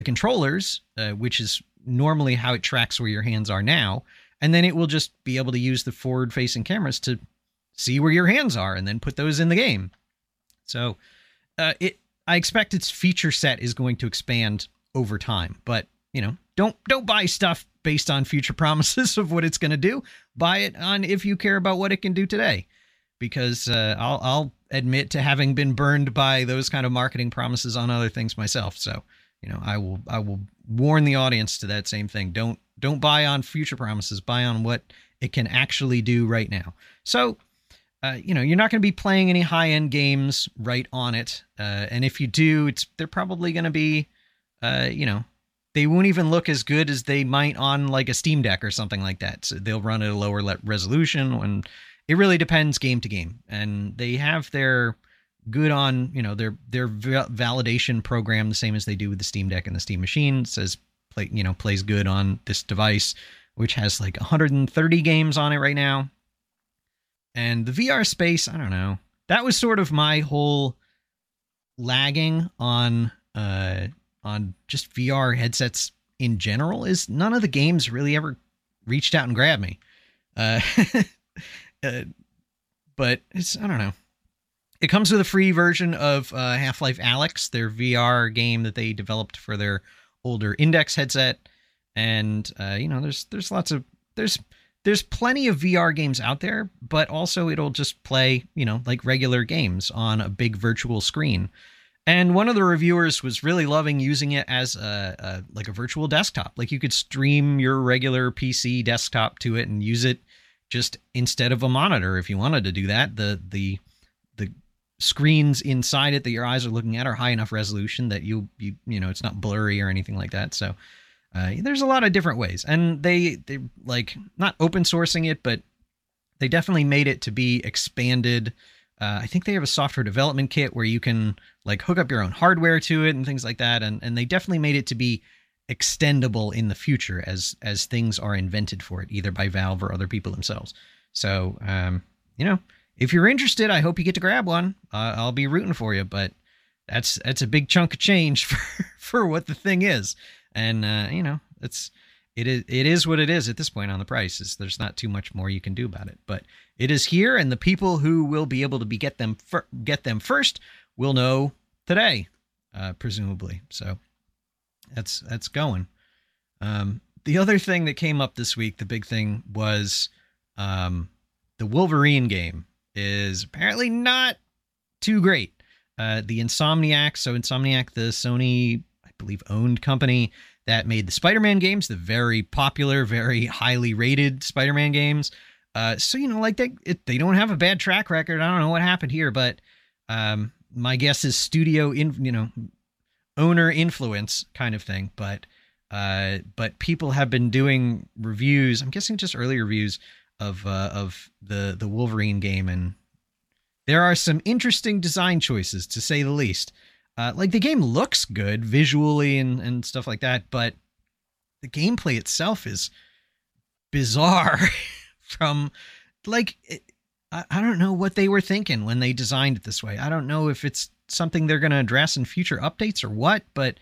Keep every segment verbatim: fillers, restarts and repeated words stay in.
controllers, uh, which is normally how it tracks where your hands are now. And then it will just be able to use the forward-facing cameras to see where your hands are and then put those in the game. So uh, it, I expect its feature set is going to expand over time. But, you know, don't don't buy stuff based on future promises of what it's going to do. Buy it on if you care about what it can do today. Because uh, I'll, I'll admit to having been burned by those kind of marketing promises on other things myself. So, you know, I will I will warn the audience to that same thing. Don't don't buy on future promises. Buy on what it can actually do right now. So, uh, you know, you're not going to be playing any high-end games right on it. Uh, and if you do, it's they're probably going to be, uh, you know, they won't even look as good as they might on like a Steam Deck or something like that. So they'll run at a lower le- resolution. And it really depends game to game. And they have their good on, you know, their their validation program the same as they do with the Steam Deck and the Steam Machine. It says play, you know, plays good on this device, which has like one hundred thirty games on it right now. And the V R space, I don't know. That was sort of my whole lagging on uh on just V R headsets in general, is none of the games really ever reached out and grabbed me. Uh, uh but it's, I don't know. It comes with a free version of uh, Half-Life Alyx, their V R game that they developed for their older Index headset. And, uh, you know, there's there's lots of, there's there's plenty of V R games out there, but also it'll just play, you know, like regular games on a big virtual screen. And one of the reviewers was really loving using it as a, a like a virtual desktop. Like you could stream your regular P C desktop to it and use it just instead of a monitor if you wanted to do that. The the the screens inside it that your eyes are looking at are high enough resolution that you you you know it's not blurry or anything like that. So uh, there's a lot of different ways, and they they like not open sourcing it, but they definitely made it to be expanded. Uh, I think they have a software development kit where you can like hook up your own hardware to it and things like that, and and they definitely made it to be extendable in the future as as things are invented for it, either by Valve or other people themselves. So um, you know. If you're interested, I hope you get to grab one. Uh, I'll be rooting for you, but that's that's a big chunk of change for, for what the thing is. And, uh, you know, it's it is it is what it is at this point on the price. Is there's not too much more you can do about it. But it is here, and the people who will be able to be get them fir- get them first will know today, uh, presumably. So that's that's going. Um, the other thing that came up this week, the big thing, was um, the Wolverine game. Is apparently not too great. Uh, the Insomniac, so Insomniac, the Sony, I believe, owned company that made the Spider-Man games, the very popular, very highly rated Spider-Man games. Uh, so, you know, like they it, they don't have a bad track record. I don't know what happened here, but um, my guess is studio, in, you know, owner influence kind of thing. But uh, but people have been doing reviews. I'm guessing just early reviews of uh, of the the Wolverine game, and there are some interesting design choices, to say the least. Uh, like the game looks good visually and, and stuff like that, but the gameplay itself is bizarre. From like it, I, I don't know what they were thinking when they designed it this way. I don't know if it's something they're going to address in future updates or what, but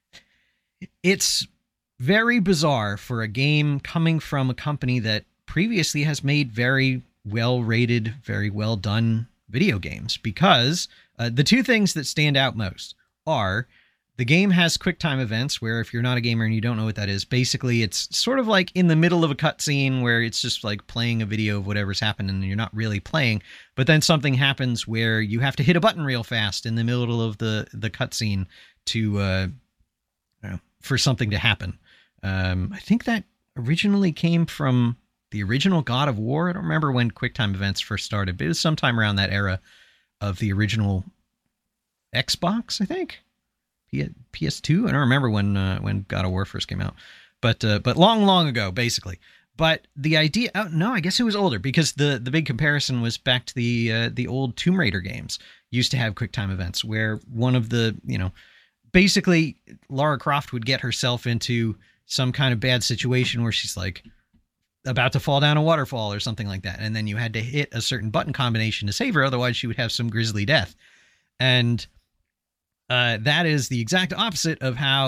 it's very bizarre for a game coming from a company that previously has made very well rated, very well done video games, because uh, the two things that stand out most are the game has quick time events where if you're not a gamer and you don't know what that is, basically it's sort of like in the middle of a cutscene where it's just like playing a video of whatever's happened and you're not really playing, but then something happens where you have to hit a button real fast in the middle of the, the cutscene to, uh, I don't know, for something to happen. Um, I think that originally came from the original God of War. I don't remember when QuickTime events first started, but it was sometime around that era of the original Xbox, I think. P S two. I don't remember when uh, when God of War first came out, but uh, but long, long ago, basically. But the idea, oh, no, I guess it was older, because the, the big comparison was back to the uh, the old Tomb Raider games used to have QuickTime events where one of the, you know, basically Lara Croft would get herself into some kind of bad situation where she's like about to fall down a waterfall or something like that. And then you had to hit a certain button combination to save her. Otherwise she would have some grisly death. And uh, that is the exact opposite of how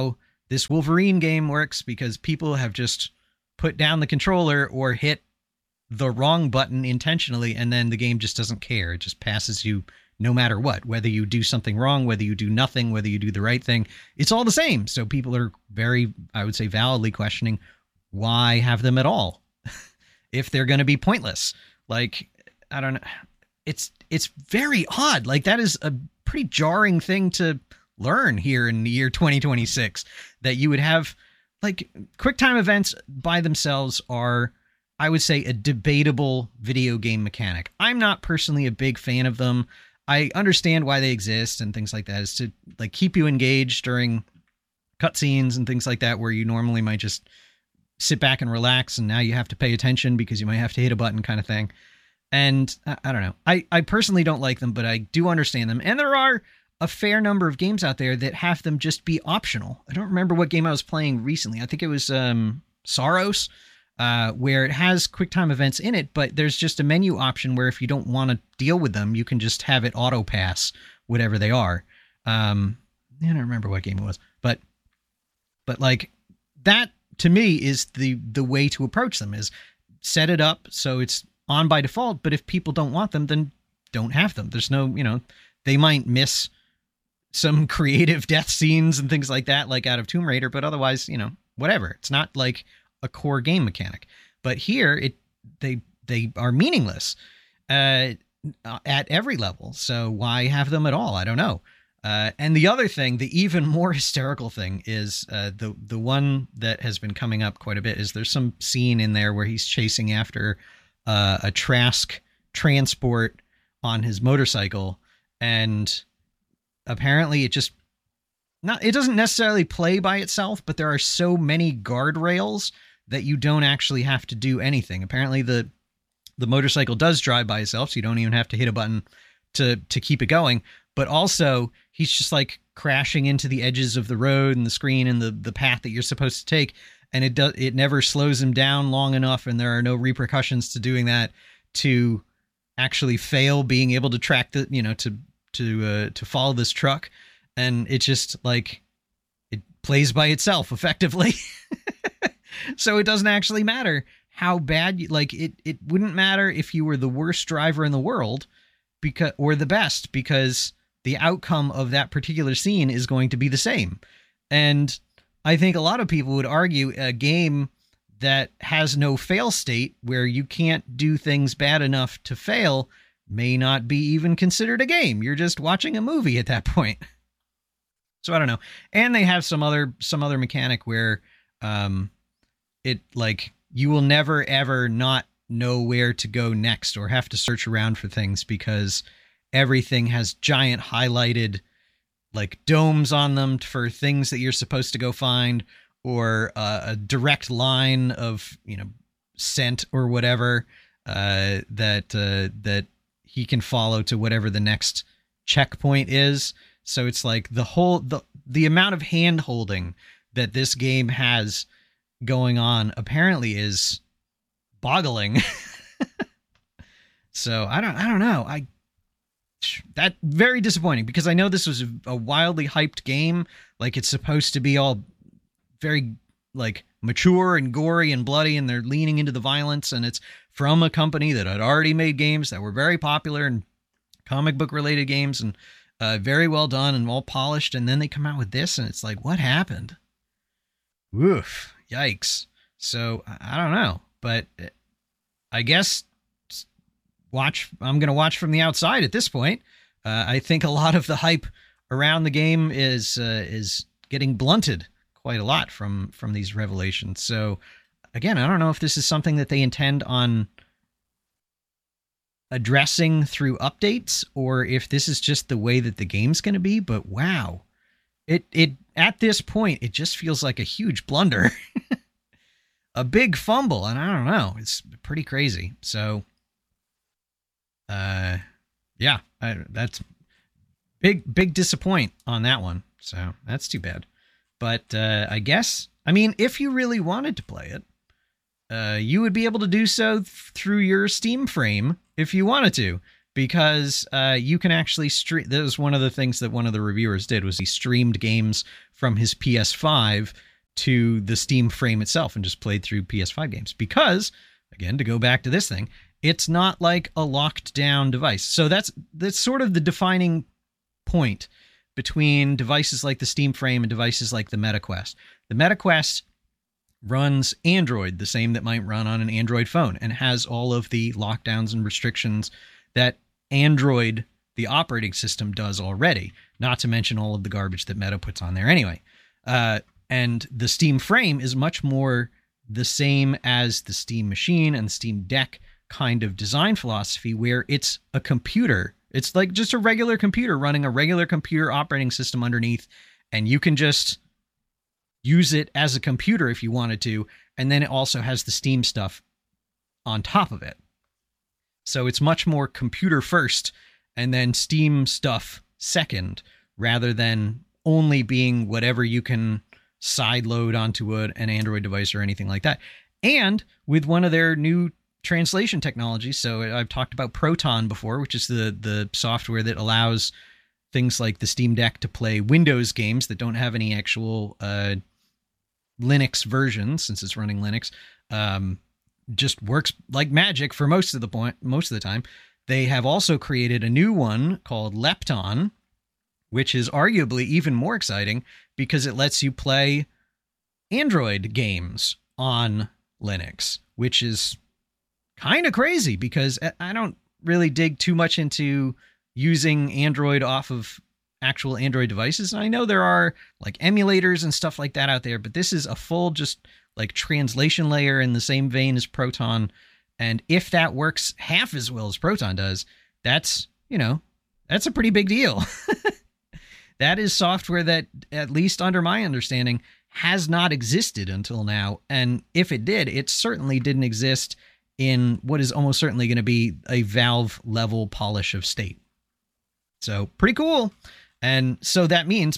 this Wolverine game works because people have just put down the controller or hit the wrong button intentionally, and then the game just doesn't care. It just passes you no matter what, whether you do something wrong, whether you do nothing, whether you do the right thing, it's all the same. So people are very, I would say, validly questioning why have them at all if they're going to be pointless. Like, I don't know. It's, it's very odd. Like, that is a pretty jarring thing to learn here in the year twenty twenty-six, that you would have, like, QuickTime events by themselves are, I would say, a debatable video game mechanic. I'm not personally a big fan of them. I understand why they exist and things like that, is to, like, keep you engaged during cutscenes and things like that, where you normally might just sit back and relax, and now you have to pay attention because you might have to hit a button, kind of thing. And I, I don't know. I, I personally don't like them, but I do understand them. And there are a fair number of games out there that have them just be optional. I don't remember what game I was playing recently. I think it was um, Saros, uh, where it has QuickTime events in it, but there's just a menu option where if you don't want to deal with them, you can just have it auto pass whatever they are. Um, I don't remember what game it was, but but like that to me is the the way to approach them, is set it up so it's on by default. But if people don't want them, then don't have them. There's no, you know, they might miss some creative death scenes and things like that, like out of Tomb Raider, but otherwise, you know, whatever. It's not like a core game mechanic. But here, it they they are meaningless uh, at every level. So why have them at all? I don't know. Uh, and the other thing, the even more hysterical thing, is uh, the the one that has been coming up quite a bit is there's some scene in there where he's chasing after uh, a Trask transport on his motorcycle, and apparently it just not it doesn't necessarily play by itself, but there are so many guardrails that you don't actually have to do anything. Apparently the the motorcycle does drive by itself, so you don't even have to hit a button to to keep it going. But also he's just like crashing into the edges of the road and the screen and the the path that you're supposed to take, and it does it never slows him down long enough, and there are no repercussions to doing that to actually fail being able to track the, you know, to to uh, to follow this truck. And it just, like, it plays by itself effectively. So it doesn't actually matter how bad you, like, it it wouldn't matter if you were the worst driver in the world, because or the best, because the outcome of that particular scene is going to be the same. And I think a lot of people would argue a game that has no fail state, where you can't do things bad enough to fail, may not be even considered a game. You're just watching a movie at that point. So I don't know. And they have some other some other mechanic where um it, like, you will never ever not know where to go next or have to search around for things, because everything has giant highlighted, like, domes on them for things that you're supposed to go find, or uh, a direct line of, you know, scent or whatever uh, that uh, that he can follow to whatever the next checkpoint is. So it's like the whole the the amount of hand holding that this game has going on apparently is boggling. So I don't I don't know. I that very disappointing, because I know this was a, a wildly hyped game. Like, it's supposed to be all very, like, mature and gory and bloody, and they're leaning into the violence, and it's from a company that had already made games that were very popular and comic book related games, and uh, very well done and well polished. And then they come out with this, and it's like, what happened? Woof. Yikes. So I don't know, but I guess watch. I'm going to watch from the outside at this point. Uh, I think a lot of the hype around the game is uh, is getting blunted quite a lot from from these revelations. So again, I don't know if this is something that they intend on addressing through updates, or if this is just the way that the game's going to be. But wow, it it at this point, it just feels like a huge blunder. A big fumble, and I don't know. It's pretty crazy. So, uh, yeah, I, that's big, big disappoint on that one. So that's too bad. But uh, I guess, I mean, if you really wanted to play it, uh, you would be able to do so th- through your Steam frame if you wanted to, because uh, you can actually stream. That was one of the things that one of the reviewers did, was he streamed games from his P S five to the Steam frame itself and just played through P S five games. Because, again, to go back to this thing, it's not like a locked down device. So that's that's sort of the defining point between devices like the Steam frame and devices like the MetaQuest. The MetaQuest runs Android, the same that might run on an Android phone, and has all of the lockdowns and restrictions that Android, the operating system, does already, not to mention all of the garbage that Meta puts on there anyway. Uh, and the Steam frame is much more the same as the Steam machine and the Steam Deck kind of design philosophy, where it's a computer. It's like just a regular computer running a regular computer operating system underneath, and you can just use it as a computer if you wanted to, and then it also has the Steam stuff on top of it. So it's much more computer first and then Steam stuff second, rather than only being whatever you can sideload onto a, an Android device or anything like that. And with one of their new translation technologies, so I've talked about Proton before, which is the the software that allows things like the Steam Deck to play Windows games that don't have any actual uh, Linux versions, since it's running Linux. Um, just works like magic for most of the point, most of the time. They have also created a new one called Lepton, which is arguably even more exciting because it lets you play Android games on Linux, which is kind of crazy because I don't really dig too much into using Android off of actual Android devices. And I know there are like emulators and stuff like that out there, but this is a full just like translation layer in the same vein as Proton. And if that works half as well as Proton does, that's, you know, that's a pretty big deal. That is software that, at least under my understanding, has not existed until now. And if it did, it certainly didn't exist in what is almost certainly going to be a Valve level polish of state. So pretty cool. And so that means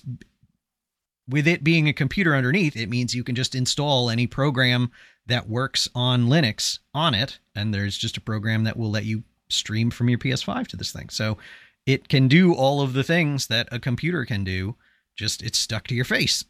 with it being a computer underneath, it means you can just install any program that works on Linux on it. And there's just a program that will let you stream from your P S five to this thing. So it can do all of the things that a computer can do, just it's stuck to your face.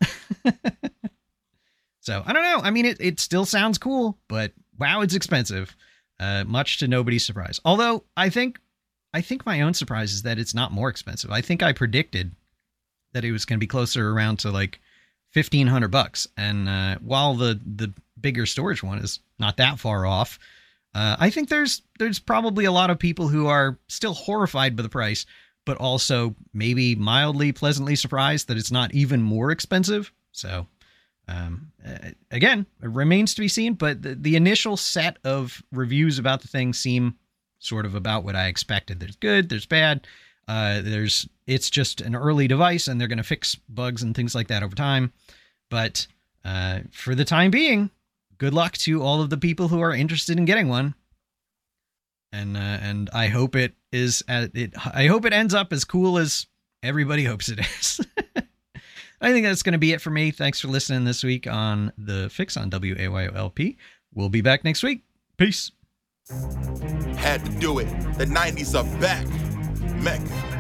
So I don't know. I mean, it, it still sounds cool, but wow, it's expensive, uh, much to nobody's surprise. Although I think, I think my own surprise is that it's not more expensive. I think I predicted that it was going to be closer around to like fifteen hundred bucks. And uh, while the, the bigger storage one is not that far off, uh, I think there's, there's probably a lot of people who are still horrified by the price, but also maybe mildly pleasantly surprised that it's not even more expensive. So, um, uh, again, it remains to be seen, but the, the initial set of reviews about the thing seem sort of about what I expected. There's good, there's bad. Uh, there's, it's just an early device and they're going to fix bugs and things like that over time. But, uh, for the time being, good luck to all of the people who are interested in getting one. And, uh, and I hope it is, uh, it, I hope it ends up as cool as everybody hopes it is. I think that's going to be it for me. Thanks for listening this week on The Fix on W A Y O L P. We'll be back next week. Peace. Had to do it. The nineties are back. Mecca.